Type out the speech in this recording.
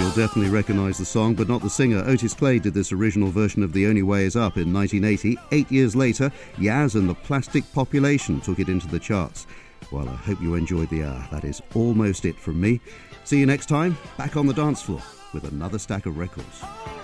You'll definitely recognise the song, but not the singer. Otis Clay did this original version of The Only Way Is Up in 1980. 8 years later, Yaz and the Plastic Population took it into the charts. Well, I hope you enjoyed the hour. That is almost it from me. See you next time, back on the dance floor with another stack of records.